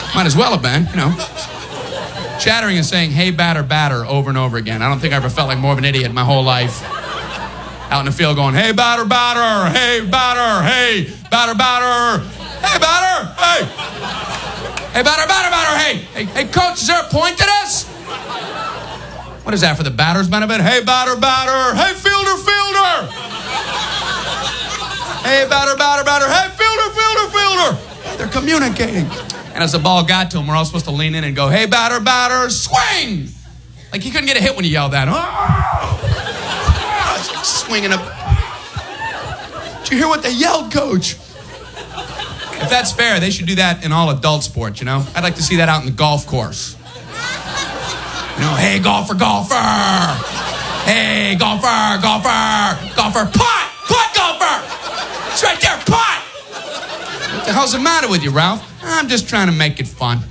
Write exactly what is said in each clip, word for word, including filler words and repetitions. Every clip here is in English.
Might as well have been, you know. Chattering and saying, hey, batter, batter, over and over again. I don't think I ever felt like more of an idiot my whole life. Out in the field going, hey, batter, batter, hey, batter, hey, batter, batter, hey, batter, hey. Hey, batter, batter, batter, hey. Hey, hey, coach, is there a point to this? What is that, for the batter's benefit? Hey, batter, batter, hey, fielder, fielder. Hey, batter, batter, batter, hey, fielder, fielder, fielder. They're communicating. And as the ball got to him, we're all supposed to lean in and go, hey, batter, batter, swing. Like he couldn't get a hit when you yelled that. Oh! Swinging up. Did you hear what they yelled, coach? If that's fair, they should do that in all adult sports, you know? I'd like to see that out in the golf course. You know, hey, golfer, golfer. Hey, golfer, golfer, golfer, putt, putt, golfer. It's right there, putt. What the hell's the matter with you, Ralph? I'm just trying to make it fun.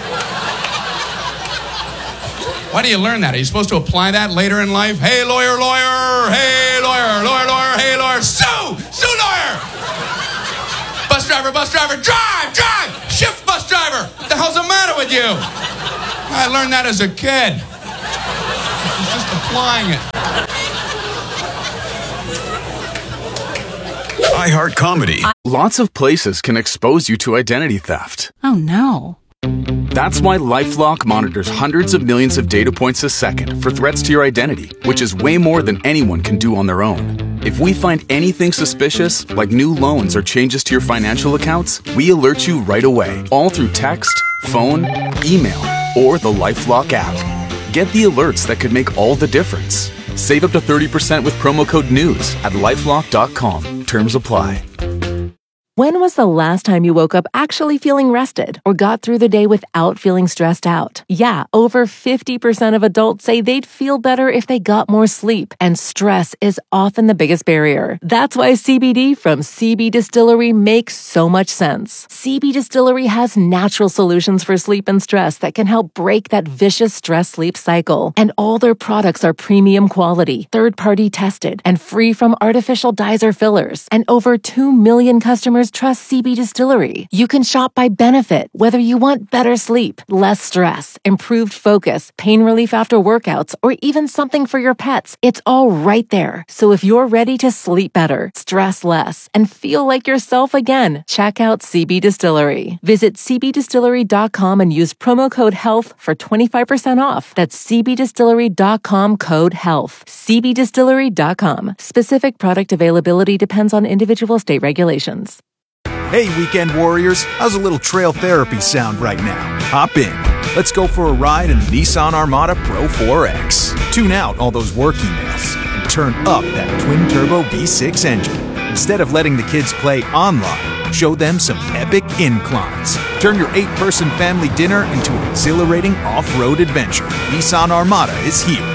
Why do you learn that? Are you supposed to apply that later in life? Hey, lawyer, lawyer. Hey, lawyer, lawyer, lawyer. Hey, lawyer. Sue, sue, lawyer. Bus driver, bus driver. Drive, drive. Shift bus driver. What the hell's the matter with you? I learned that as a kid. He's just applying it. iHeart Comedy. Lots of places can expose you to identity theft. Oh, no. That's why LifeLock monitors hundreds of millions of data points a second for threats to your identity, which is way more than anyone can do on their own. If we find anything suspicious, like new loans or changes to your financial accounts, we alert you right away, all through text, phone, email, or the LifeLock app. Get the alerts that could make all the difference. Save up to thirty percent with promo code NEWS at lifelock dot com. Terms apply. When was the last time you woke up actually feeling rested or got through the day without feeling stressed out? Yeah, over fifty percent of adults say they'd feel better if they got more sleep, and stress is often the biggest barrier. That's why C B D from C B Distillery makes so much sense. C B Distillery has natural solutions for sleep and stress that can help break that vicious stress-sleep cycle. And all their products are premium quality, third-party tested, and free from artificial dyes or fillers. And over two million customers trust C B Distillery. You can shop by benefit, whether you want better sleep, less stress, improved focus, pain relief after workouts, or even something for your pets. It's all right there. So if you're ready to sleep better, stress less, and feel like yourself again, check out C B Distillery. Visit c b distillery dot com and use promo code HEALTH for twenty-five percent off. That's c b distillery dot com code HEALTH. c b distillery dot com. Specific product availability depends on individual state regulations. Hey, weekend warriors, how's a little trail therapy sound right now? Hop in. Let's go for a ride in the Nissan Armada Pro four X. Tune out all those work emails and turn up that twin-turbo V six engine. Instead of letting the kids play online, show them some epic inclines. Turn your eight-person family dinner into an exhilarating off-road adventure. Nissan Armada is here.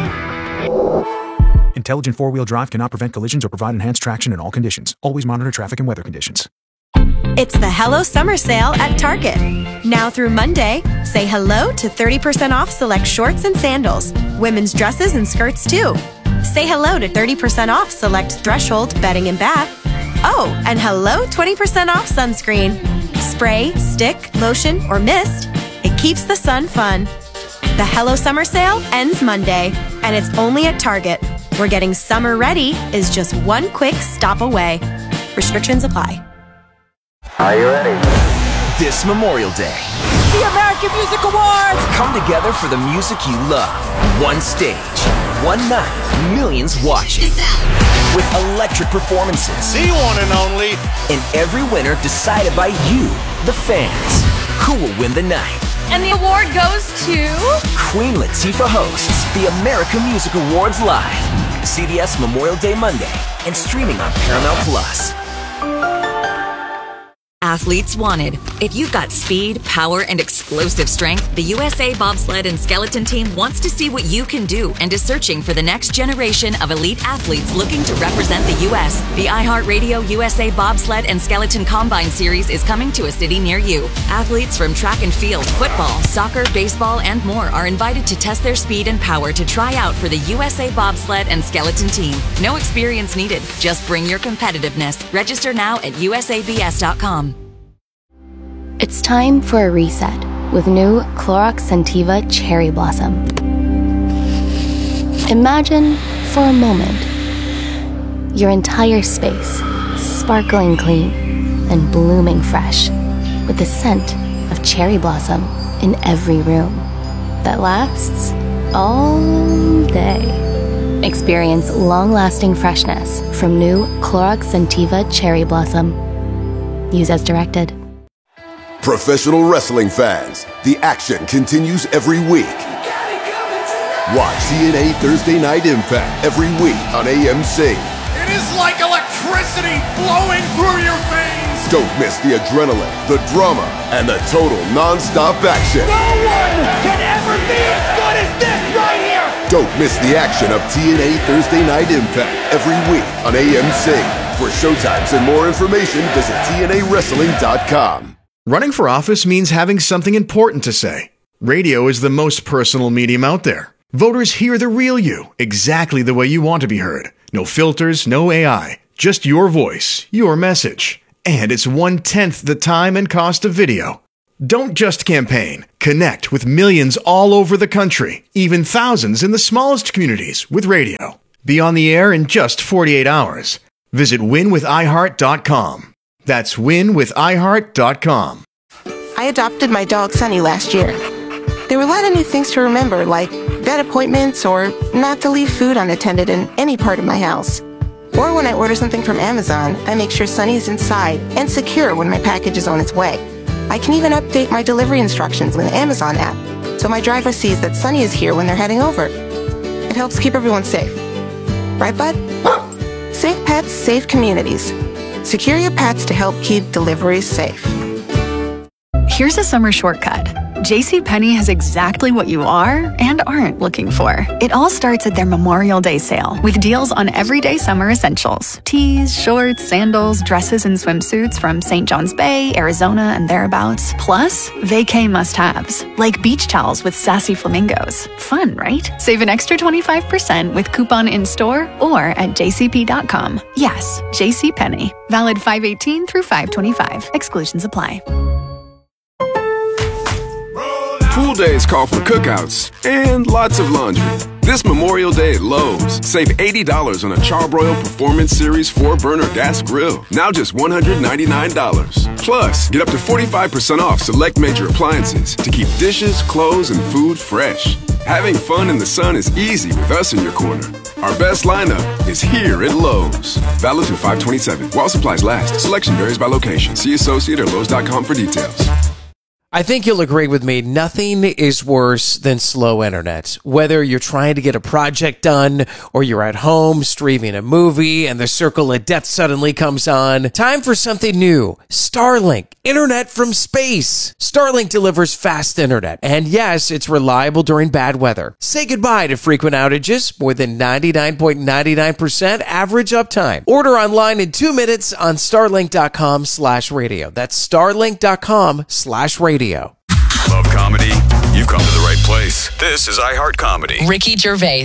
Intelligent four-wheel drive cannot prevent collisions or provide enhanced traction in all conditions. Always monitor traffic and weather conditions. It's the Hello Summer Sale at Target. Now through Monday, say hello to thirty percent off select shorts and sandals, women's dresses and skirts too. Say hello to thirty percent off select Threshold bedding and bath. Oh, and hello twenty percent off sunscreen. Spray, stick, lotion, or mist. It keeps the sun fun. The Hello Summer Sale ends Monday, and it's only at Target, where getting summer ready is just one quick stop away. Restrictions apply. Are you ready? This Memorial Day, the American Music Awards come together for the music you love. One stage, one night, millions watching. With electric performances. The one and only. And every winner decided by you, the fans. Who will win the night? And the award goes to... Queen Latifah hosts the American Music Awards live. C B S Memorial Day Monday and streaming on Paramount Plus. Athletes wanted. If you've got speed, power, and explosive strength, the U S A Bobsled and Skeleton Team wants to see what you can do and is searching for the next generation of elite athletes looking to represent the U S The iHeartRadio U S A Bobsled and Skeleton Combine Series is coming to a city near you. Athletes from track and field, football, soccer, baseball, and more are invited to test their speed and power to try out for the U S A Bobsled and Skeleton Team. No experience needed. Just bring your competitiveness. Register now at U S A B S dot com. It's time for a reset with new Clorox Scentiva Cherry Blossom. Imagine, for a moment, your entire space sparkling clean and blooming fresh with the scent of cherry blossom in every room that lasts all day. Experience long-lasting freshness from new Clorox Scentiva Cherry Blossom. Use as directed. Professional wrestling fans, the action continues every week. Watch T N A Thursday Night Impact every week on A M C. It is like electricity flowing through your veins. Don't miss the adrenaline, the drama, and the total non-stop action. No one can ever be as good as this right here. Don't miss the action of T N A Thursday Night Impact every week on A M C. For showtimes and more information, visit T N A wrestling dot com. Running for office means having something important to say. Radio is the most personal medium out there. Voters hear the real you, exactly the way you want to be heard. No filters, no A I, just your voice, your message. And it's one-tenth the time and cost of video. Don't just campaign. Connect with millions all over the country, even thousands in the smallest communities with radio. Be on the air in just forty-eight hours. Visit win with i heart dot com. That's win with i heart dot com. I adopted my dog Sunny last year. There were a lot of new things to remember, like vet appointments or not to leave food unattended in any part of my house. Or when I order something from Amazon, I make sure Sunny is inside and secure when my package is on its way. I can even update my delivery instructions with the Amazon app, so my driver sees that Sunny is here when they're heading over. It helps keep everyone safe. Right, bud? Safe pets, safe communities. Secure your pets to help keep deliveries safe. Here's a summer shortcut. JCPenney has exactly what you are and aren't looking for. It all starts at their Memorial Day sale with deals on everyday summer essentials. Tees, shorts, sandals, dresses, and swimsuits from Saint John's Bay, Arizona, and thereabouts. Plus, vacay must-haves, like beach towels with sassy flamingos. Fun, right? Save an extra twenty-five percent with coupon in-store or at j c p dot com. Yes, JCPenney. Valid five eighteen through five twenty-five. Exclusions apply. Pool days call for cookouts and lots of laundry. This Memorial Day at Lowe's, save eighty dollars on a Charbroil Performance Series four burner gas grill. Now just one hundred ninety-nine dollars. Plus, get up to forty-five percent off select major appliances to keep dishes, clothes, and food fresh. Having fun in the sun is easy with us in your corner. Our best lineup is here at Lowe's. Valid through five twenty-seven. While supplies last. Selection varies by location. See associate or lowes dot com for details. I think you'll agree with me, nothing is worse than slow internet. Whether you're trying to get a project done or you're at home streaming a movie and the circle of death suddenly comes on, time for something new. Starlink, internet from space. Starlink delivers fast internet, and yes, it's reliable during bad weather. Say goodbye to frequent outages, more than ninety-nine point nine nine percent average uptime. Order online in two minutes on starlink dot com slash radio. That's starlink dot com slash radio. Love comedy? You've come to the right place. This is iHeart Comedy. Ricky Gervais.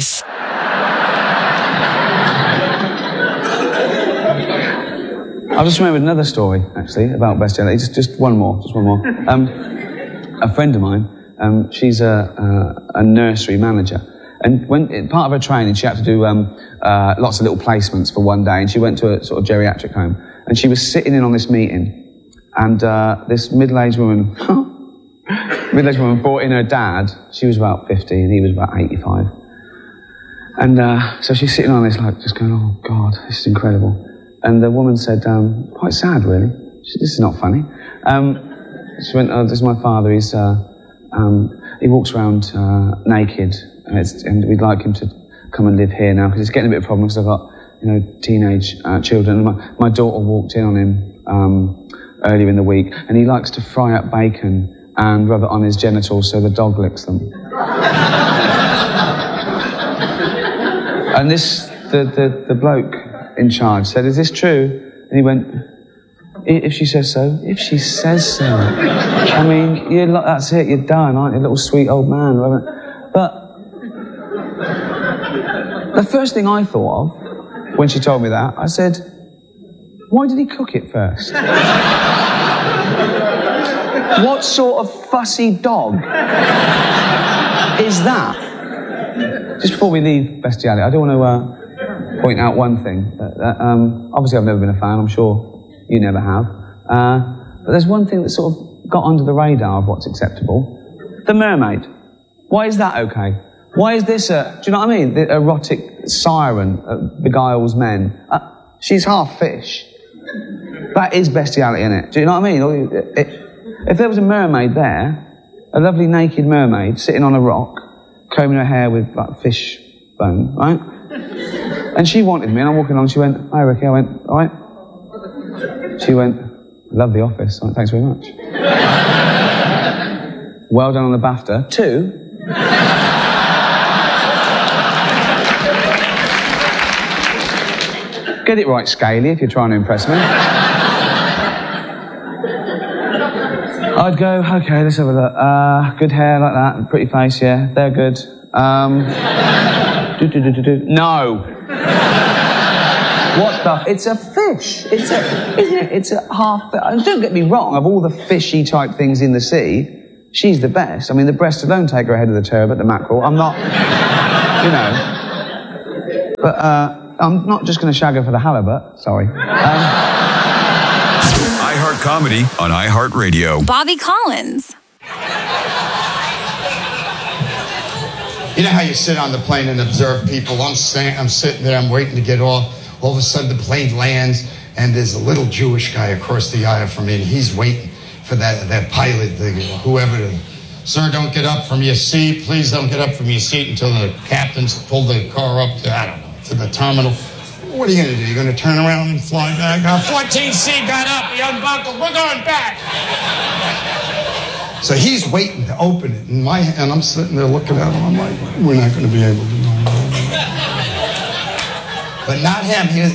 I just remembered another story, actually, about Best Jelly. Just, just one more, just one more. Um, a friend of mine, um, she's a, a, a nursery manager. And when part of her training, she had to do um, uh, lots of little placements for one day. And she went to a sort of geriatric home. And she was sitting in on this meeting. And uh, this middle-aged woman, middle-aged woman brought in her dad. She was about fifty and he was about eighty-five. And uh, so she's sitting on this, like, just going, oh, God, this is incredible. And the woman said, um, quite sad, really. She said, this is not funny. Um, she went, oh, this is my father. He's, uh, um, he walks around uh, naked, and, it's, and we'd like him to come and live here now, because it's getting a bit of a problem, because I've got, you know, teenage uh, children. And my, my daughter walked in on him um, earlier in the week, and he likes to fry up bacon and rub it on his genitals so the dog licks them. And this, the, the, the bloke in charge said, is this true? And he went, if she says so, if she says so. I mean, you're, that's it, you're done, aren't you, little sweet old man. But the first thing I thought of, when she told me that, I said, why did he cook it first? What sort of fussy dog is that? Just before we leave bestiality, I do want to uh, point out one thing. That, that, um, obviously, I've never been a fan. I'm sure you never have. Uh, but there's one thing that sort of got under the radar of what's acceptable. The mermaid. Why is that okay? Why is this a, do you know what I mean? The erotic siren that beguiles men. Uh, she's half fish. That is bestiality, innit? Do you know what I mean? It, it, if there was a mermaid there, a lovely naked mermaid sitting on a rock, combing her hair with like fish bone, right? And she wanted me, and I'm walking along, she went, "Hi, Ricky." I went, "All right." She went, "Love The Office." I went, "Thanks very much." Well done on the BAFTA. Two. Get it right, Scaly, if you're trying to impress me. I'd go, okay, let's have a look. Uh, good hair like that, pretty face, yeah, they're good. Um, do, do, do, do, do. No. What the? It's a fish. It's a, isn't it? It's a half. Don't get me wrong. Of all the fishy type things in the sea, she's the best. I mean, the breast alone take her ahead of the turbot, the mackerel. I'm not, you know. But uh, I'm not just going to shag her for the halibut. Sorry. Um, iHeart Comedy on iHeartRadio. Bobby Collins. You know how you sit on the plane and observe people? I'm, sta- I'm sitting there, I'm waiting to get off. All of a sudden the plane lands, and there's a little Jewish guy across the aisle from me, and he's waiting for that, that pilot, the, whoever to, "Sir, don't get up from your seat. Please don't get up from your seat until the captain's pulled the car up to, I don't know, to the terminal." What are you going to do? You're going to turn around and fly back? Uh, fourteen C got up, he unbuckled, we're going back. So he's waiting to open it, and, my, and I'm sitting there looking at him. I'm like, we're not going to be able to do that. But not him. He was,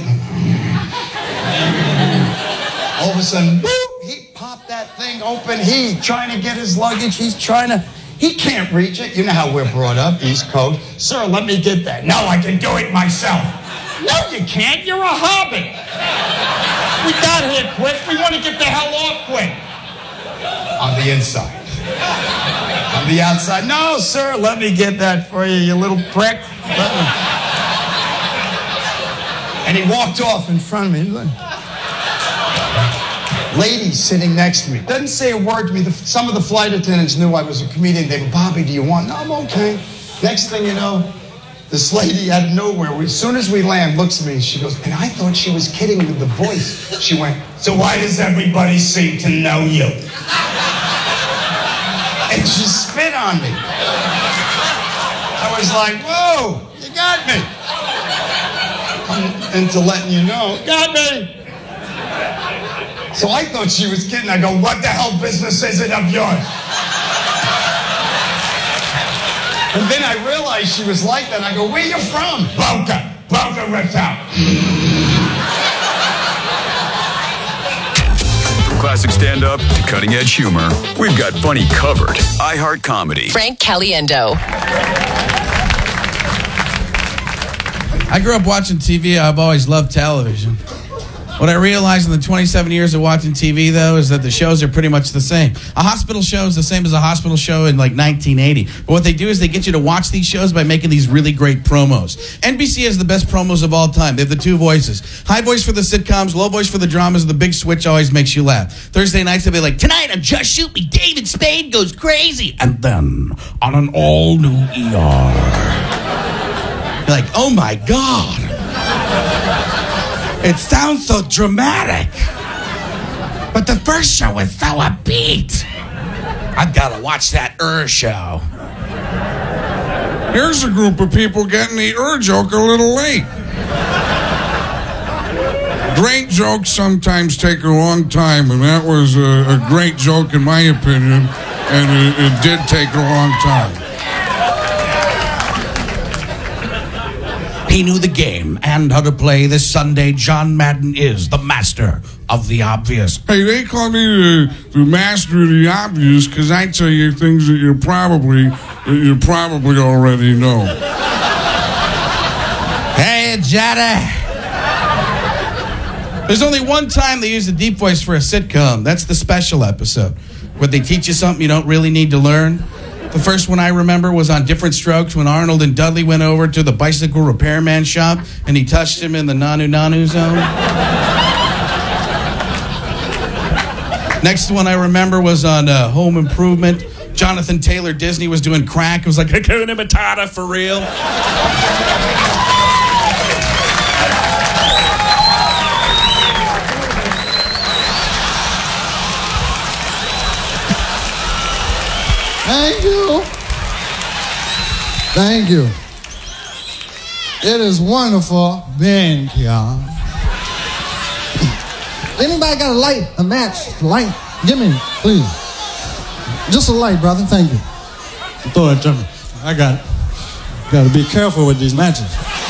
all of a sudden, boop, he popped that thing open. He's trying to get his luggage. He's trying to, he can't reach it. You know how we're brought up, East Coast. "Sir, let me get that." "No, I can do it myself." "No, you can't. You're a hobbit. We got here quick. We want to get the hell off quick." On the inside. On the outside. "No, sir, let me get that for you, you little prick." And he walked off in front of me. Lady sitting next to me. Doesn't say a word to me. The, some of the flight attendants knew I was a comedian. They go, "Bobby, do you want?" "No, I'm okay." Next thing you know, this lady out of nowhere, as soon as we land, looks at me. She goes, and I thought she was kidding with the voice. She went, "So why does everybody seem to know you?" And she spit on me. I was like, "Whoa, you got me." I'm into letting you know, got me. So I thought she was kidding. I go, "What the hell business is it of yours?" And then I realized she was like that. I go, "Where you from?" "Boca. Boca Raton." From classic stand-up to cutting-edge humor, we've got funny covered. iHeart Comedy. Frank Caliendo. I grew up watching T V. I've always loved television. What I realized in the twenty-seven years of watching T V, though, is that the shows are pretty much the same. A hospital show is the same as a hospital show in like nineteen eighty. But what they do is they get you to watch these shows by making these really great promos. N B C has the best promos of all time. They have the two voices. High voice for the sitcoms, low voice for the dramas. The big switch always makes you laugh. Thursday nights they'll be like, "Tonight on Just Shoot Me, David Spade goes crazy." And then on an all-new E R. You're like, oh my God. It sounds so dramatic. But the first show was so upbeat. I've got to watch that Ur show. Here's a group of people getting the Ur joke a little late. Great jokes sometimes take a long time, and that was a, a great joke in my opinion, and it, it did take a long time. He knew the game and how to play. This Sunday, John Madden is the master of the obvious. Hey, they call me the, the master of the obvious because I tell you things that you probably that you probably already know. Hey, Jada. There's only one time they use the deep voice for a sitcom. That's the special episode. where they teach you something you don't really need to learn. The first one I remember was on Different Strokes when Arnold and Dudley went over to the bicycle repairman shop and he touched him in the nanu-nanu zone. Next one I remember was on uh, Home Improvement. Jonathan Taylor Disney was doing crack. It was like, Hakuna Matata for real. Thank you. Thank you. It is wonderful being here. Anybody got a light, a match, light? Give me, please. Just a light, brother. Thank you. Throw it to me. I got it. Got to be careful with these matches.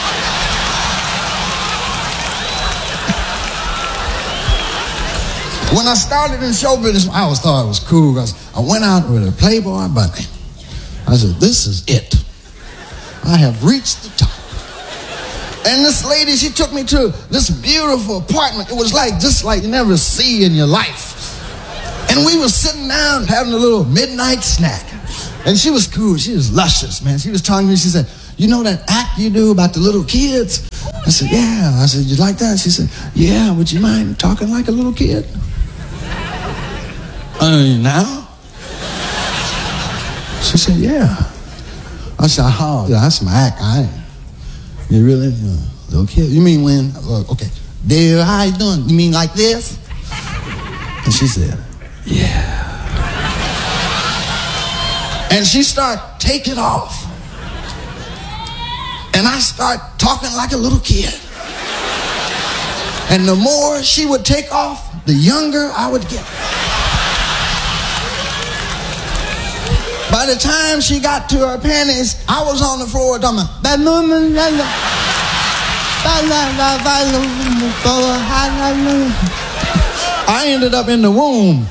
When I started in show business, I always thought it was cool because I went out with a Playboy bunny. I said, this is it. I have reached the top. And this lady, she took me to this beautiful apartment. It was like, just like you never see in your life. And we were sitting down having a little midnight snack. And she was cool. She was luscious, man. She was telling me, she said, you know that act you do about the little kids? I said, yeah. I said, you like that? She said, yeah, would you mind talking like a little kid? I mean, now? She said, yeah. I said, oh, that's my act. I ain't. You really? Uh, little kid? You mean when? Uh, okay. Dear, how you doing? You mean like this? And she said, yeah. And she started taking off. And I start talking like a little kid. And the more she would take off, the younger I would get. By the time she got to her panties, I was on the floor talking about, I ended up in the womb.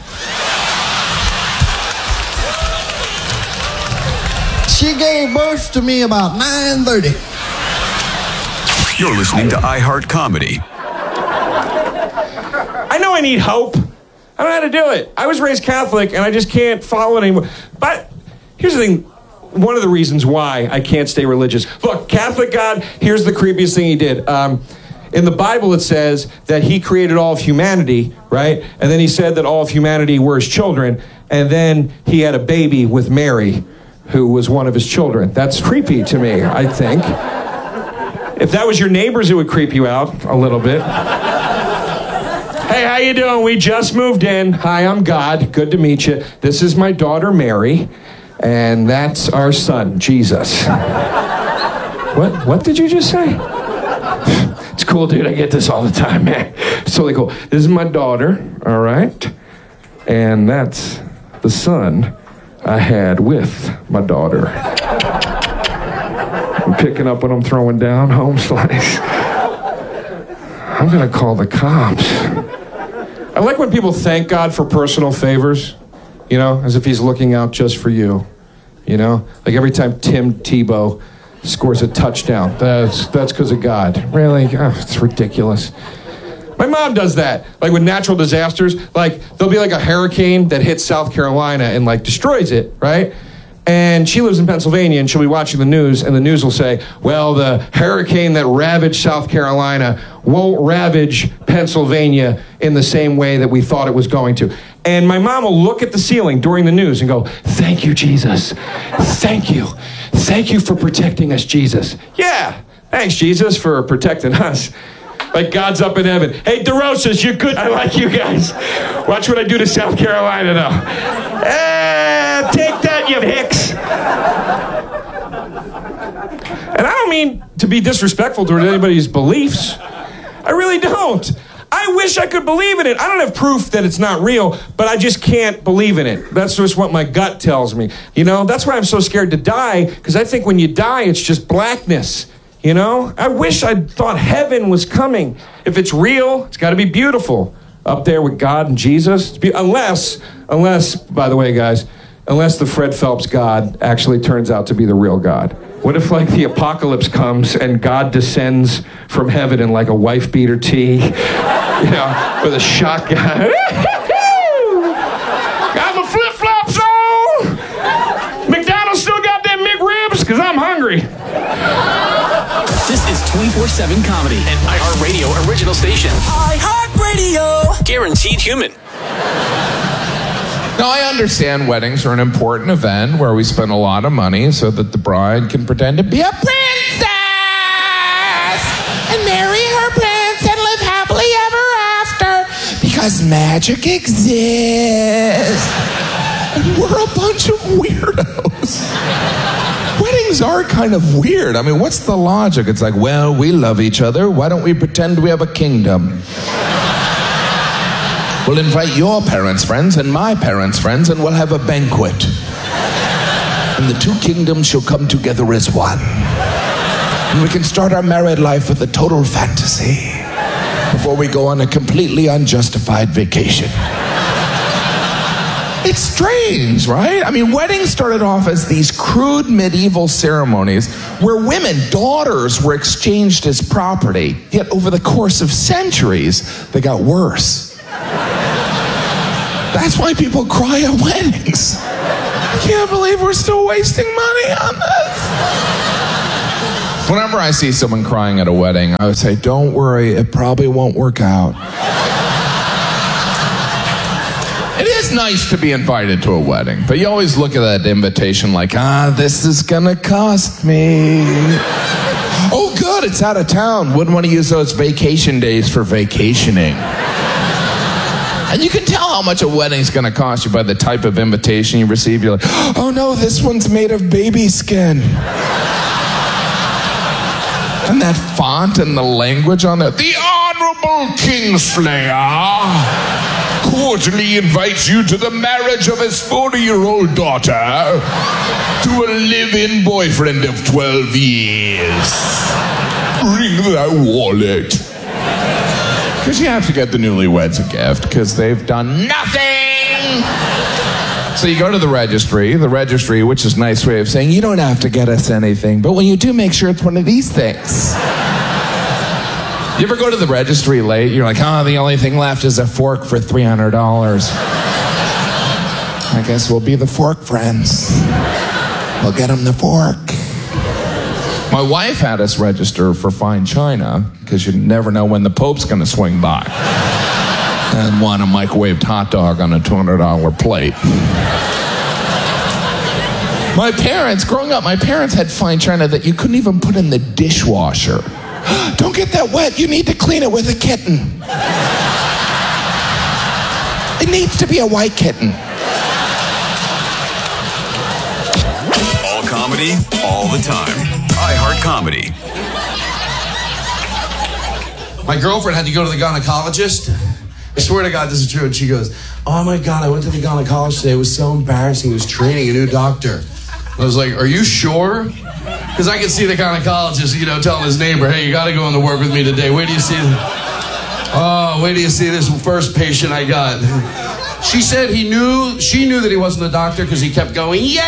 She gave birth to me about nine thirty. You're listening to iHeart Comedy. I know I need hope. I don't know how to do it. I was raised Catholic, and I just can't follow it anymore. But here's the thing. One of the reasons why I can't stay religious. Look, Catholic God, here's the creepiest thing he did. Um, in the Bible, it says that he created all of humanity, right? And then he said that all of humanity were his children. And then he had a baby with Mary, who was one of his children. That's creepy to me, I think. If that was your neighbors, it would creep you out a little bit. Hey, how you doing? We just moved in. Hi, I'm God. Good to meet you. This is my daughter, Mary. And that's our son, Jesus. What? What did you just say? It's cool, dude. I get this all the time, man. It's totally cool. This is my daughter, all right? And that's the son I had with my daughter. I'm picking up what I'm throwing down, home slice. I'm going to call the cops. I like when people thank God for personal favors, you know, as if he's looking out just for you, you know? Like every time Tim Tebow scores a touchdown, that's that's because of God. Really? Oh, it's ridiculous. My mom does that. Like with natural disasters, like there'll be like a hurricane that hits South Carolina and like destroys it, right? And she lives in Pennsylvania, and she'll be watching the news, and the news will say, well, the hurricane that ravaged South Carolina won't ravage Pennsylvania in the same way that we thought it was going to. And my mom will look at the ceiling during the news and go, thank you, Jesus. Thank you. Thank you for protecting us, Jesus. Yeah, thanks, Jesus, for protecting us. Like God's up in heaven. Hey, DeRosas, you're good. I like you guys. Watch what I do to South Carolina, though. Eh, take that, you hicks. And I don't mean to be disrespectful toward anybody's beliefs. I really don't. I wish I could believe in it. I don't have proof that it's not real, but I just can't believe in it. That's just what my gut tells me. You know, that's why I'm so scared to die, because I think when you die, it's just blackness. You know, I wish I thought heaven was coming. If it's real, it's got to be beautiful. Up there with God and Jesus. Be- unless, unless, by the way, guys, unless the Fred Phelps God actually turns out to be the real God. What if, like, the apocalypse comes and God descends from heaven in, like, a wife-beater tee, you know, with a shotgun? I'm a flip twenty-four seven comedy. An iHeartRadio original station. iHeartRadio. Guaranteed human. Now, I understand weddings are an important event where we spend a lot of money so that the bride can pretend to be a princess and marry her prince and live happily ever after because magic exists. And we're a bunch of weirdos. Weddings are kind of weird. I mean, what's the logic? It's like, well, we love each other. Why don't we pretend we have a kingdom? We'll invite your parents' friends and my parents' friends, and we'll have a banquet. And the two kingdoms shall come together as one. And we can start our married life with a total fantasy before we go on a completely unjustified vacation. It's strange, right? I mean, weddings started off as these crude medieval ceremonies where women, daughters, were exchanged as property. Yet over the course of centuries, they got worse. That's why people cry at weddings. I can't believe we're still wasting money on this. Whenever I see someone crying at a wedding, I would say, don't worry, it probably won't work out. It is nice to be invited to a wedding, but you always look at that invitation like, ah, this is gonna cost me. Oh, good, it's out of town. Wouldn't want to use those vacation days for vacationing. And you can tell how much a wedding's going to cost you by the type of invitation you receive. You're like, oh no, this one's made of baby skin. And that font and the language on it. The Honorable Kingslayer cordially invites you to the marriage of his forty-year-old daughter to a live-in boyfriend of twelve years. Bring that wallet. Because you have to get the newlyweds a gift, because they've done nothing. So you go to the registry, the registry, which is a nice way of saying, you don't have to get us anything, but when you do, make sure it's one of these things. You ever go to the registry late? You're like, oh, the only thing left is a fork for three hundred dollars. I guess we'll be the fork friends. We'll get them the fork. My wife had us register for fine china, because you never know when the Pope's going to swing by and want a microwaved hot dog on a two hundred dollars plate. My parents, growing up, my parents had fine china that you couldn't even put in the dishwasher. Don't get that wet. You need to clean it with a kitten. It needs to be a white kitten. All comedy, all the time. iHeart Comedy. My girlfriend had to go to the gynecologist. I swear to God, this is true. And she goes, oh my God, I went to the gynecologist today. It was so embarrassing. He was training a new doctor. I was like, are you sure? Because I could see the gynecologist, you know, telling his neighbor, hey, you got to go in to work with me today. Wait till you see this. Oh, wait till you see this first patient I got. She said he knew, she knew that he wasn't a doctor because he kept going, yay!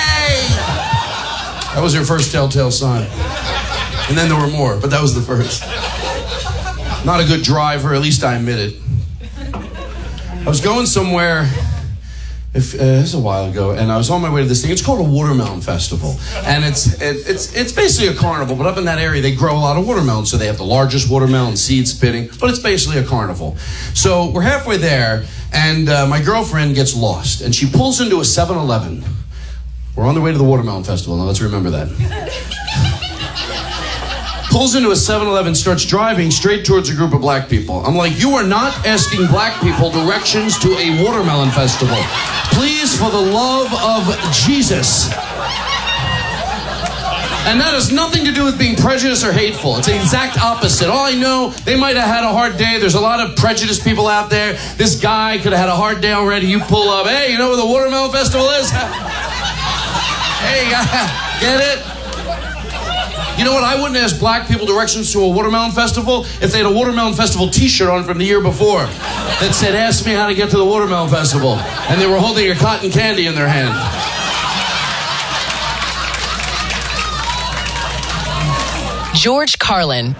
That was her first telltale sign. And then there were more, but that was the first. Not a good driver, at least I admit it. I was going somewhere, if, uh, this was a while ago, and I was on my way to this thing. It's called a watermelon festival. And it's, it, it's, it's basically a carnival, but up in that area, they grow a lot of watermelons. So they have the largest watermelon seed spitting, but it's basically a carnival. So we're halfway there, and uh, my girlfriend gets lost, and she pulls into a seven eleven. We're on the way to the Watermelon Festival. Now, let's remember that. Pulls into a seven eleven, starts driving straight towards a group of black people. I'm like, you are not asking black people directions to a watermelon festival. Please, for the love of Jesus. And that has nothing to do with being prejudiced or hateful. It's the exact opposite. All I know, they might have had a hard day. There's a lot of prejudiced people out there. This guy could have had a hard day already. You pull up, hey, you know where the Watermelon Festival is? Hey, get it? You know what? I wouldn't ask black people directions to a watermelon festival if they had a watermelon festival t-shirt on from the year before that said, ask me how to get to the watermelon festival. And they were holding a cotton candy in their hand. George Carlin.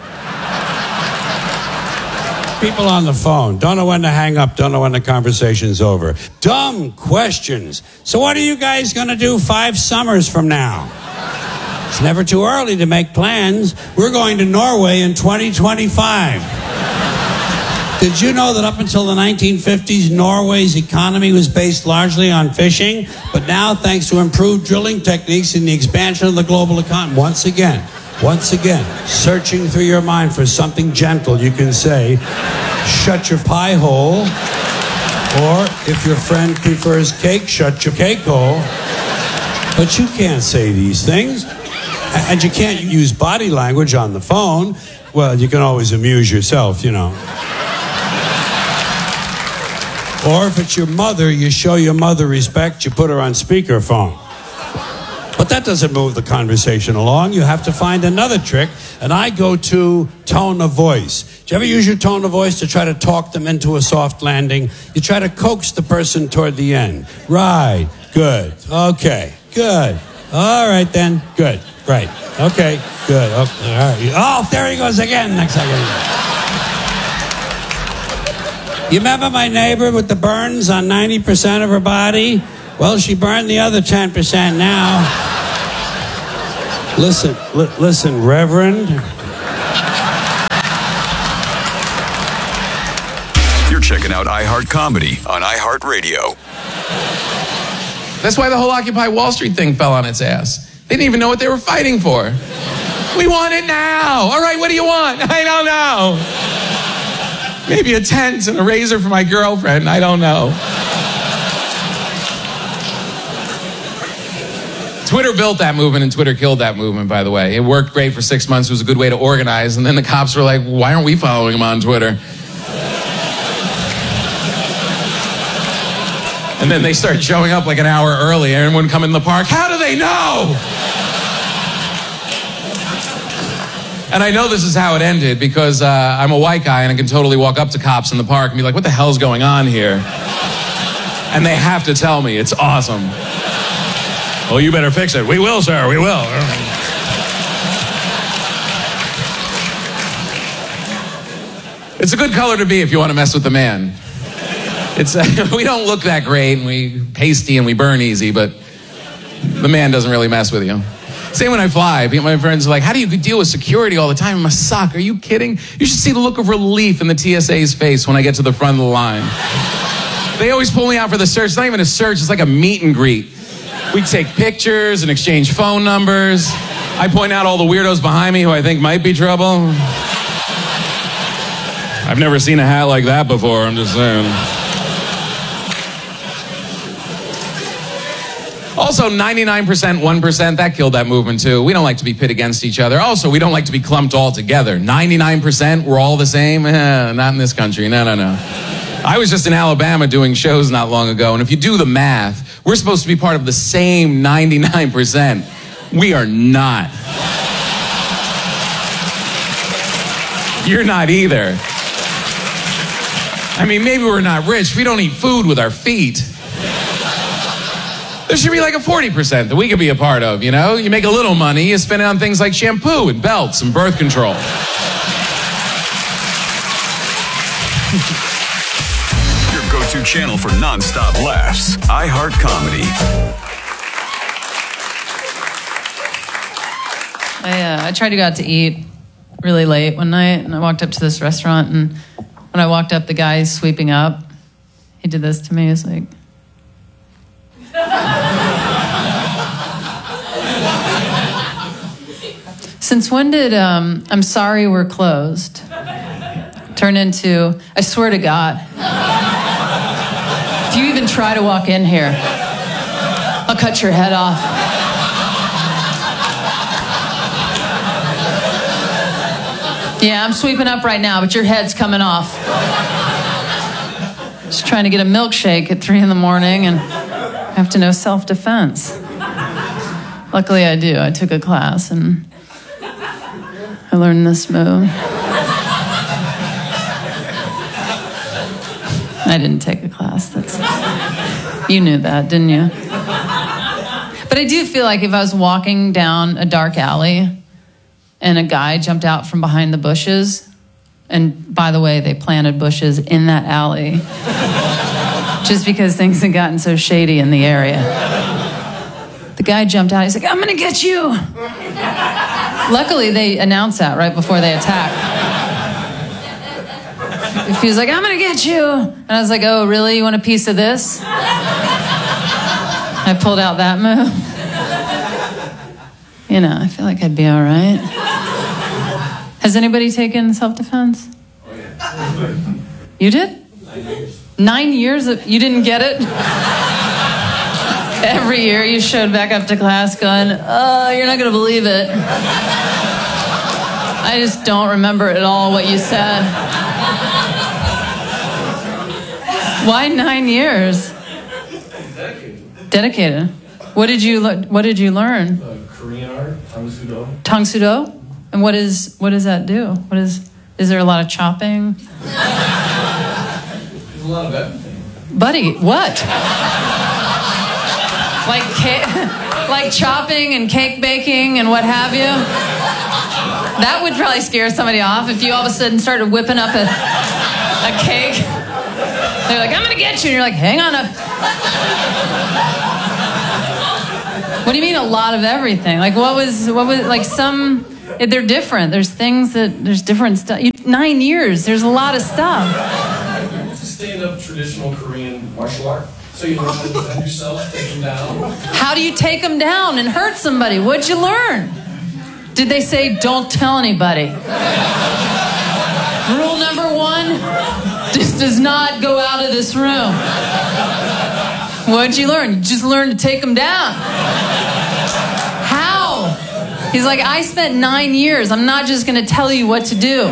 People on the phone don't know when to hang up, don't know when the conversation's over. Dumb questions. So what are you guys going to do five summers from now? It's never too early to make plans. We're going to Norway in twenty twenty-five. Did you know that up until the nineteen fifties, Norway's economy was based largely on fishing? But now, thanks to improved drilling techniques and the expansion of the global economy, once again, once again, searching through your mind for something gentle, you can say, shut your pie hole. Or, if your friend prefers cake, shut your cake hole. But you can't say these things. And you can't use body language on the phone. Well, you can always amuse yourself, you know. Or if it's your mother, you show your mother respect, you put her on speakerphone. But that doesn't move the conversation along. You have to find another trick, and I go to tone of voice. Do you ever use your tone of voice to try to talk them into a soft landing? You try to coax the person toward the end. Right, good, okay, good. All right then, good, right, okay, good. Okay, all right. Oh, there he goes again, next second. You remember my neighbor with the burns on ninety percent of her body? Well, she burned the other ten percent now. Listen, li- listen, Reverend. You're checking out iHeart Comedy on iHeartRadio. That's why the whole Occupy Wall Street thing fell on its ass. They didn't even know what they were fighting for. We want it now. All right, what do you want? I don't know. Maybe a tent and a razor for my girlfriend. I don't know. Twitter built that movement and Twitter killed that movement, by the way. It worked great for six months. It was a good way to organize. And then the cops were like, why aren't we following him on Twitter? And then they started showing up like an hour early. Everyone come in the park. How do they know? And I know this is how it ended because uh, I'm a white guy and I can totally walk up to cops in the park and be like, what the hell's going on here? And they have to tell me. It's awesome. Well, you better fix it. We will, sir. We will. It's a good color to be if you want to mess with the man. It's uh, we don't look that great and we pasty and we burn easy, but the man doesn't really mess with you. Same when I fly. My friends are like, how do you deal with security all the time? I'm a suck. Are you kidding? You should see the look of relief in the T S A's face when I get to the front of the line. They always pull me out for the search. It's not even a search. It's like a meet and greet. We take pictures and exchange phone numbers. I point out all the weirdos behind me who I think might be trouble. I've never seen a hat like that before. I'm just saying. Also, ninety-nine percent, one percent, that killed that movement too. We don't like to be pit against each other. Also, we don't like to be clumped all together. ninety-nine percent, we're all the same? Eh, not in this country. No, no, no. I was just in Alabama doing shows not long ago, and if you do the math, we're supposed to be part of the same ninety-nine percent. We are not. You're not either. I mean, maybe we're not rich. We don't eat food with our feet. There should be like a forty percent that we could be a part of, you know? You make a little money, you spend it on things like shampoo and belts and birth control. Your go-to channel for non-stop laughs. iHeart Comedy. I, uh, I tried to go out to eat really late one night, and I walked up to this restaurant, and when I walked up, the guy sweeping up, he did this to me. He's like... Since when did um, I'm sorry we're closed turn into I swear to God, if you even try to walk in here, I'll cut your head off. Yeah, I'm sweeping up right now, but your head's coming off. Just trying to get a milkshake at three in the morning and I have to know self-defense. Luckily I do. I took a class and I learned this move. I didn't take a class. That's you knew that, didn't you? But I do feel like if I was walking down a dark alley and a guy jumped out from behind the bushes, and by the way, they planted bushes in that alley just because things had gotten so shady in the area. The guy jumped out. He's like, I'm going to get you. Luckily, they announced that right before they attacked. If he was like, I'm going to get you. And I was like, oh, really? You want a piece of this? I pulled out that move. You know, I feel like I'd be all right. Has anybody taken self-defense? Oh, yeah. You did? Nine years. Nine years? Of, you didn't get it? Every year you showed back up to class going, oh, you're not going to believe it. I just don't remember at all what you said. Why nine years? Dedicated. Dedicated. What did you le- What did you learn? Uh, Korean art, Tang Sudo. Tang Sudo? And what is what does that do? What is is there a lot of chopping? There's a lot of everything. Buddy, what? Like ca- like chopping and cake baking and what have you? That would probably scare somebody off if you all of a sudden started whipping up a a cake. They're like, I'm gonna get you, and you're like, hang on a. What do you mean a lot of everything? Like what was what was like some? They're different. There's things that there's different stuff. Nine years. There's a lot of stuff. It's a stand-up traditional Korean martial art. So you learn how to defend yourself, take them down. How do you take them down and hurt somebody? What'd you learn? Did they say don't tell anybody? Rule number one: this does not go out of this room. What'd you learn? You just learned to take them down. How? He's like, I spent nine years. I'm not just going to tell you what to do.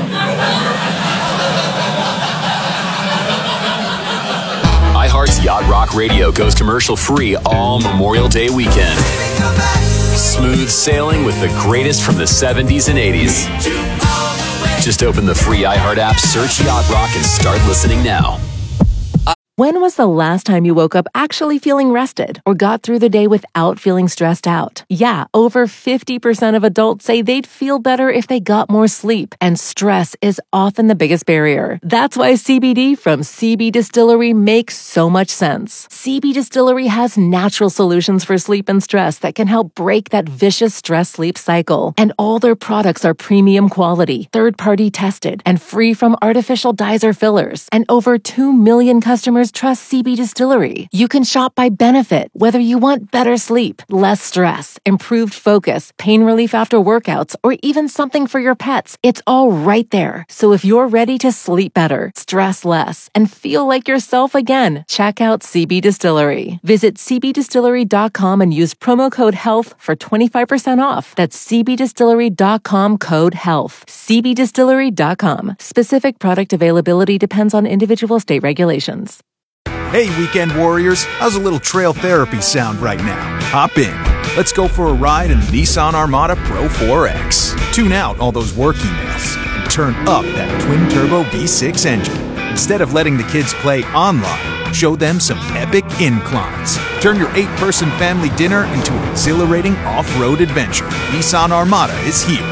iHeart's Yacht Rock Radio goes commercial free all Memorial Day weekend. Smooth sailing with the greatest from the seventies and eighties. Just open the free iHeart app, search Yacht Rock, and start listening now. When was the last time you woke up actually feeling rested or got through the day without feeling stressed out? Yeah, over fifty percent of adults say they'd feel better if they got more sleep, and stress is often the biggest barrier. That's why C B D from C B Distillery makes so much sense. C B Distillery has natural solutions for sleep and stress that can help break that vicious stress-sleep cycle. And all their products are premium quality, third-party tested, and free from artificial dyes or fillers. And over two million customers trust C B Distillery. You can shop by benefit, whether you want better sleep, less stress, improved focus, pain relief after workouts, or even something for your pets. It's all right there. So if you're ready to sleep better, stress less, and feel like yourself again, check out C B Distillery. Visit c b distillery dot com and use promo code HEALTH for twenty-five percent off. That's c b distillery dot com code HEALTH. c b distillery dot com. Specific product availability depends on individual state regulations. Hey, weekend warriors, how's a little trail therapy sound right now? Hop in. Let's go for a ride in the Nissan Armada Pro four X. Tune out all those work emails and turn up that twin-turbo V six engine. Instead of letting the kids play online, show them some epic inclines. Turn your eight-person family dinner into an exhilarating off-road adventure. Nissan Armada is here.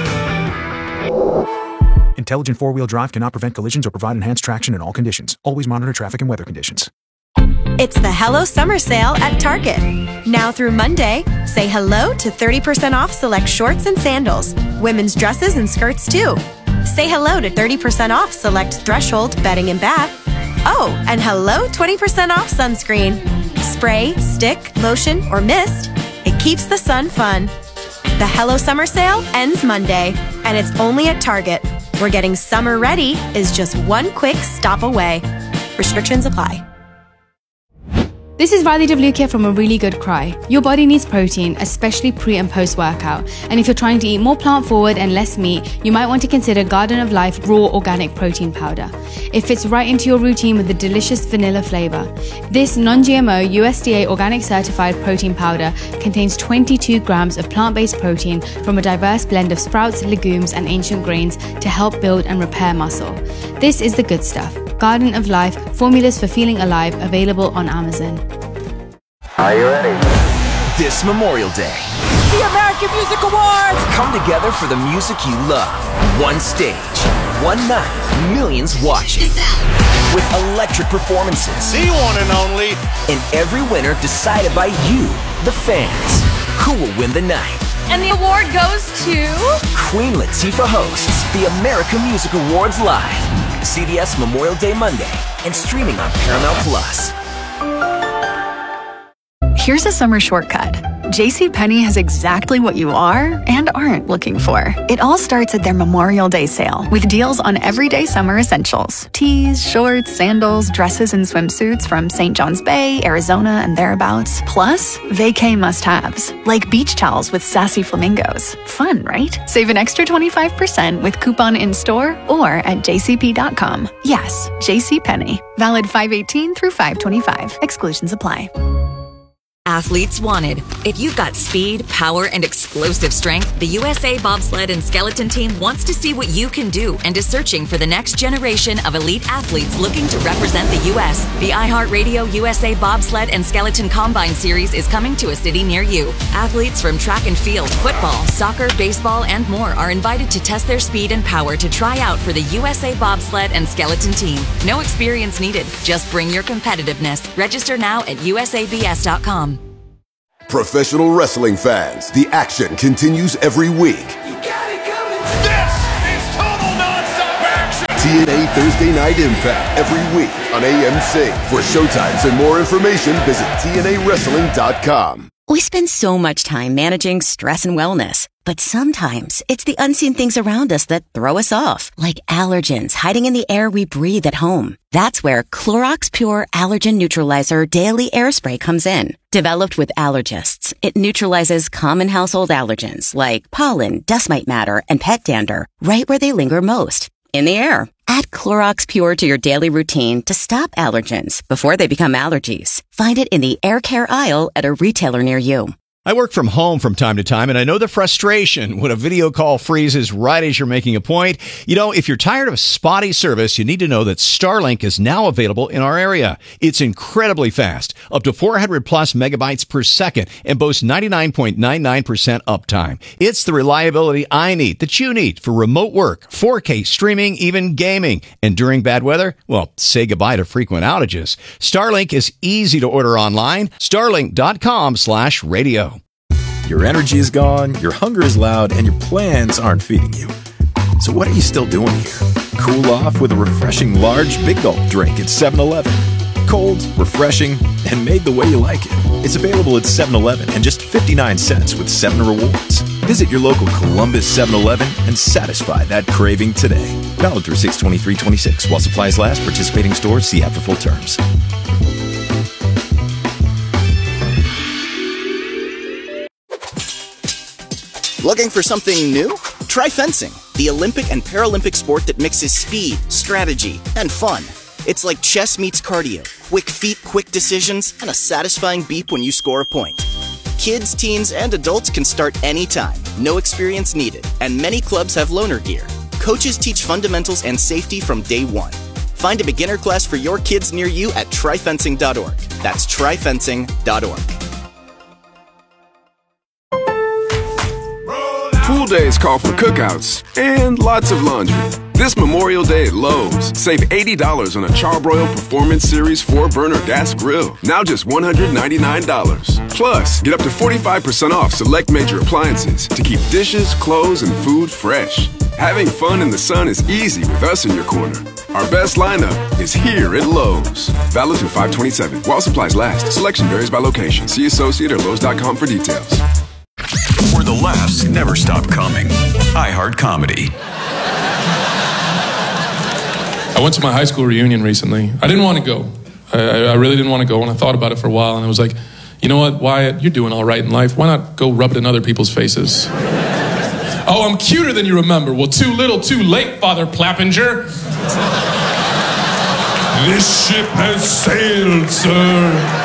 Intelligent four-wheel drive cannot prevent collisions or provide enhanced traction in all conditions. Always monitor traffic and weather conditions. It's the Hello Summer Sale at Target. Now through Monday, say hello to thirty percent off select shorts and sandals, women's dresses and skirts too. Say hello to thirty percent off select Threshold bedding and bath. Oh, and hello twenty percent off sunscreen. Spray, stick, lotion, or mist, it keeps the sun fun. The Hello Summer Sale ends Monday, and it's only at Target, where getting summer ready is just one quick stop away. Restrictions apply. This is Riley Devlukia from A Really Good Cry. Your body needs protein, especially pre and post workout. And if you're trying to eat more plant forward and less meat, you might want to consider Garden of Life Raw Organic Protein Powder. It fits right into your routine with a delicious vanilla flavor. This non-G M O U S D A organic certified protein powder contains twenty-two grams of plant-based protein from a diverse blend of sprouts, legumes, and ancient grains to help build and repair muscle. This is the good stuff. Garden of Life, formulas for feeling alive, available on Amazon. Are you ready? This Memorial Day, The American Music Awards! Come together for the music you love. One stage, one night, millions watching. With electric performances. The one and only. And every winner decided by you, the fans. Who will win the night? And the award goes to... Queen Latifah hosts the American Music Awards live. C B S Memorial Day Monday and streaming on Paramount Plus. Here's a summer shortcut. JCPenney has exactly what you are and aren't looking for. It all starts at their Memorial Day sale with deals on everyday summer essentials. Tees, shorts, sandals, dresses, and swimsuits from Saint John's Bay, Arizona, and thereabouts. Plus, vacay must-haves, like beach towels with sassy flamingos. Fun, right? Save an extra twenty-five percent with coupon in-store or at j c p dot com. Yes, JCPenney. Valid five eighteen through five twenty-five. Exclusions apply. Athletes wanted. If you've got speed, power, and explosive strength, the U S A Bobsled and Skeleton Team wants to see what you can do and is searching for the next generation of elite athletes looking to represent the U S The iHeartRadio U S A Bobsled and Skeleton Combine Series is coming to a city near you. Athletes from track and field, football, soccer, baseball, and more are invited to test their speed and power to try out for the U S A Bobsled and Skeleton Team. No experience needed. Just bring your competitiveness. Register now at U S A B S dot com. Professional wrestling fans, the action continues every week. This is total nonstop action! T N A Thursday Night Impact every week on A M C. For showtimes and more information, visit T N A wrestling dot com. We spend so much time managing stress and wellness, but sometimes it's the unseen things around us that throw us off, like allergens hiding in the air we breathe at home. That's where Clorox Pure Allergen Neutralizer Daily Air Spray comes in. Developed with allergists, it neutralizes common household allergens like pollen, dust mite matter, and pet dander right where they linger most, in the air. Add Clorox Pure to your daily routine to stop allergens before they become allergies. Find it in the air care aisle at a retailer near you. I work from home from time to time, and I know the frustration when a video call freezes right as you're making a point. You know, if you're tired of spotty service, you need to know that Starlink is now available in our area. It's incredibly fast, up to four hundred plus megabytes per second, and boasts ninety-nine point nine nine percent uptime. It's the reliability I need, that you need, for remote work, four K streaming, even gaming. And during bad weather, well, say goodbye to frequent outages. Starlink is easy to order online. Starlink dot com slash radio. Your energy is gone, your hunger is loud, and your plans aren't feeding you. So what are you still doing here? Cool off with a refreshing large Big Gulp drink at seven eleven. Cold, refreshing, and made the way you like it. It's available at seven eleven and just fifty-nine cents with seven rewards. Visit your local Columbus seven eleven and satisfy that craving today. Valid through six twenty-three twenty-six. While supplies last, participating stores, see app for full terms. Looking for something new? Try fencing, the Olympic and Paralympic sport that mixes speed, strategy, and fun. It's like chess meets cardio, quick feet, quick decisions, and a satisfying beep when you score a point. Kids, teens, and adults can start anytime, no experience needed, and many clubs have loaner gear. Coaches teach fundamentals and safety from day one. Find a beginner class for your kids near you at try fencing dot org. That's try fencing dot org. Pool days call for cookouts and lots of laundry. This Memorial Day at Lowe's, save eighty dollars on a Charbroil Performance Series four burner gas grill. Now just one hundred ninety-nine dollars. Plus, get up to forty-five percent off select major appliances to keep dishes, clothes, and food fresh. Having fun in the sun is easy with us in your corner. Our best lineup is here at Lowe's. Valid through five twenty-seven. While supplies last. Selection varies by location. See associate or lowes dot com for details. Where the laughs never stop coming. iHeart Comedy. I went to my high school reunion recently. I didn't want to go. I, I really didn't want to go, and I thought about it for a while, and I was like, you know what, Wyatt, you're doing all right in life. Why not go rub it in other people's faces? Oh, I'm cuter than you remember. Well, too little, too late, Father Plappinger. This ship has sailed, sir.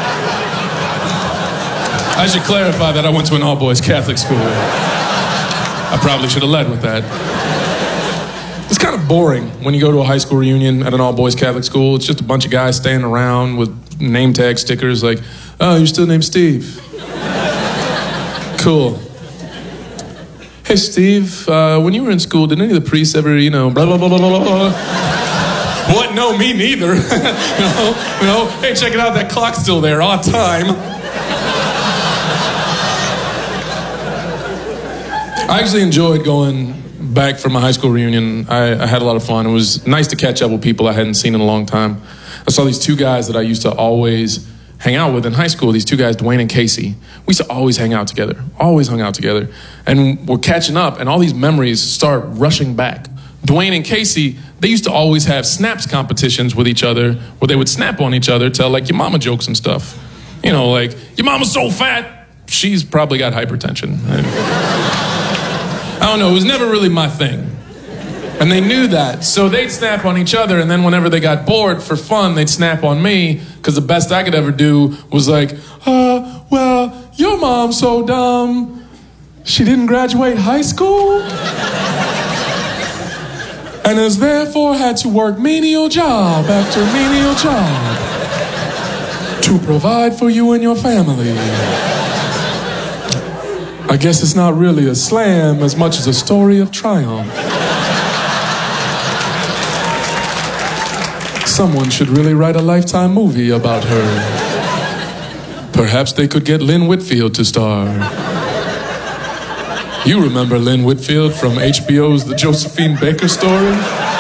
I should clarify that I went to an all-boys Catholic school. I probably should have led with that. It's kind of boring when you go to a high school reunion at an all-boys Catholic school. It's just a bunch of guys standing around with name tag stickers like, oh, you're still named Steve. Cool. Hey, Steve, uh, when you were in school, did any of the priests ever, you know, blah, blah, blah, blah, blah, blah? What? No, me neither. you know, you know, hey, check it out, that clock's still there on time. I actually enjoyed going back for my high school reunion. I, I had a lot of fun. It was nice to catch up with people I hadn't seen in a long time. I saw these two guys that I used to always hang out with in high school, these two guys, Dwayne and Casey. We used to always hang out together, always hung out together. And we're catching up, and all these memories start rushing back. Dwayne and Casey, they used to always have snaps competitions with each other where they would snap on each other, tell like your mama jokes and stuff. You know, like, your mama's so fat, she's probably got hypertension. I don't know, it was never really my thing. And they knew that, so they'd snap on each other, and then whenever they got bored for fun, they'd snap on me, because the best I could ever do was like, uh, well, your mom's so dumb, she didn't graduate high school, and has therefore had to work menial job after menial job to provide for you and your family. I guess it's not really a slam as much as a story of triumph. Someone should really write a Lifetime movie about her. Perhaps they could get Lynn Whitfield to star. You remember Lynn Whitfield from H B O's The Josephine Baker Story?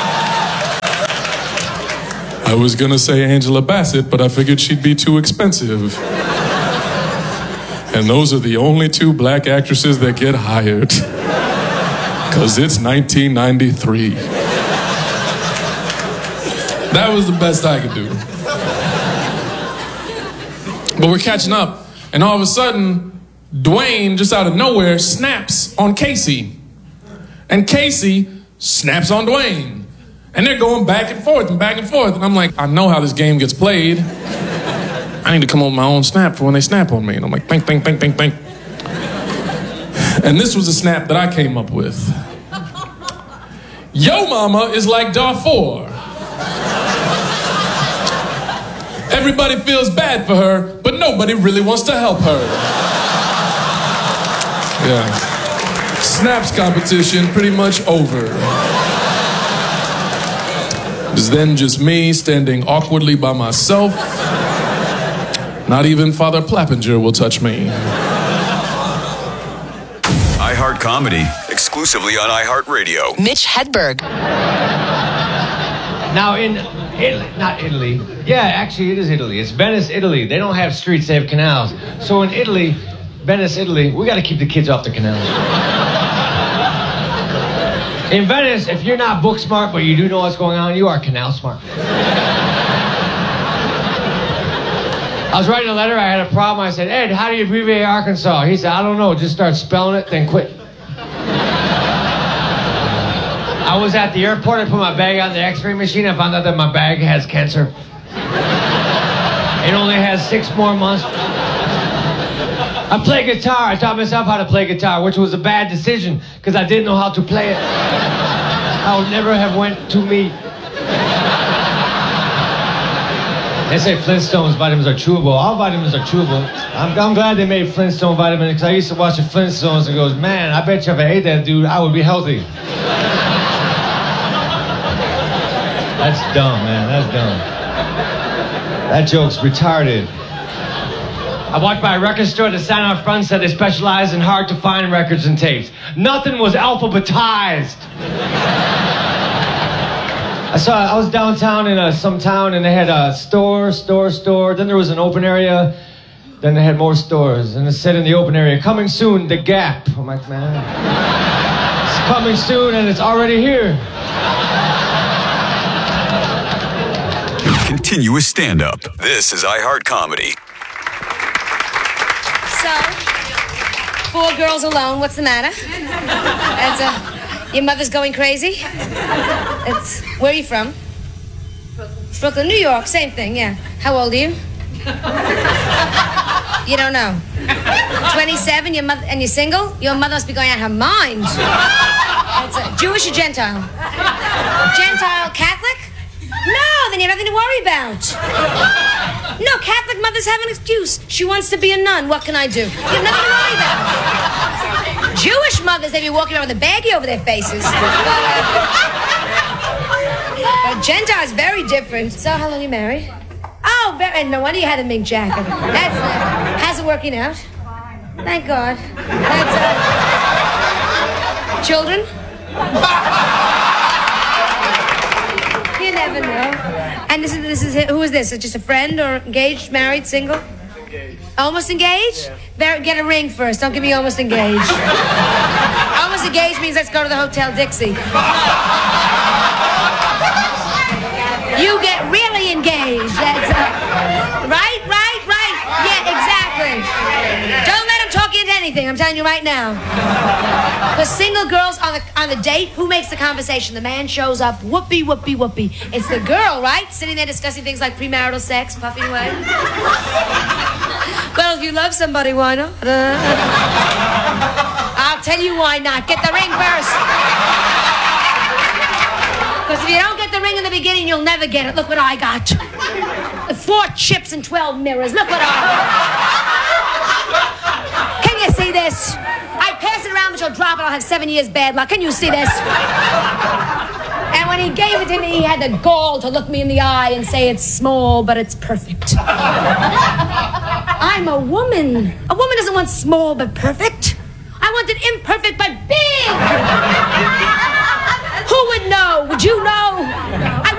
I was gonna say Angela Bassett, but I figured she'd be too expensive. And those are the only two black actresses that get hired. Cause it's nineteen ninety-three. That was the best I could do. But we're catching up, and all of a sudden, Dwayne, just out of nowhere, snaps on Casey. And Casey snaps on Dwayne. And they're going back and forth and back and forth. And I'm like, I know how this game gets played. I need to come up with my own snap for when they snap on me. And I'm like, bing, bing, bing, bing, bing. And this was a snap that I came up with. Yo mama is like Darfur. Everybody feels bad for her, but nobody really wants to help her. Yeah. Snaps competition pretty much over. It's then just me standing awkwardly by myself. Not even Father Plappinger will touch me. iHeart Comedy, exclusively on iHeartRadio. Mitch Hedberg. Now in Italy, not Italy. Yeah, actually it is Italy. It's Venice, Italy. They don't have streets, they have canals. So in Italy, Venice, Italy, we got to keep the kids off the canals. In Venice, if you're not book smart, but you do know what's going on, you are canal smart. I was writing a letter, I had a problem. I said, Ed, how do you abbreviate Arkansas? He said, I don't know, just start spelling it, then quit. I was at the airport, I put my bag on the x-ray machine, I found out that my bag has cancer. It only has six more months. I play guitar, I taught myself how to play guitar, which was a bad decision, because I didn't know how to play it. I would never have went to meet. They say Flintstones vitamins are chewable. All vitamins are chewable. I'm, I'm glad they made Flintstone vitamins, because I used to watch the Flintstones and goes, man, I bet you if I ate that dude, I would be healthy. That's dumb, man. That's dumb. That joke's retarded. I walked by a record store, the sign out front said they specialize in hard-to-find records and tapes. Nothing was alphabetized. I saw, I was downtown in a, some town, and they had a store, store, store. Then there was an open area. Then they had more stores. And it said in the open area, coming soon, The Gap. I'm like, man, it's coming soon, and it's already here. Continuous stand-up. This is iHeart Comedy. So, four girls alone. What's the matter? That's, uh, your mother's going crazy? It's, where are you from? Brooklyn. Brooklyn, New York. Same thing, yeah. How old are you? You don't know. twenty-seven, your mother, and you're single? Your mother must be going out of her mind. That's uh, Jewish or Gentile? Gentile, Catholic? No, then you have nothing to worry about. No, Catholic mothers have an excuse. She wants to be a nun. What can I do? You have nothing to worry about. Jewish mothers, they be walking around with a baggie over their faces. But, uh, but Gentile's very different. So, how long are you married? Oh, very, no wonder you had a mink jacket. That's uh, how's it working out? Thank God. That's uh, Children? You never know. And this is this is who is this? Is it just a friend or engaged, married, single? Engaged. Almost engaged? Yeah. Get a ring first. Don't give me almost engaged. Almost engaged means let's go to the Hotel Dixie. You get really engaged. That's uh, right, right, right. Yeah, exactly. Don't let him talk you into anything. I'm telling you right now. The single girls on the on the date, who makes the conversation? The man shows up. Whoopee, whoopee, whoopee. It's the girl, right? Sitting there discussing things like premarital sex, puffing away. Well, if you love somebody, why not? Uh, I'll tell you why not. Get the ring first. Because if you don't get the ring in the beginning, you'll never get it. Look what I got. Four chips and twelve mirrors. Look what I got. Can you see this? I pass it around, but you'll drop it. I'll have seven years bad luck. Can you see this? And when he gave it to me, he had the gall to look me in the eye and say, it's small, but it's perfect. I'm a woman. A woman doesn't want small but perfect. I want it imperfect but big. Who would know? Would you know?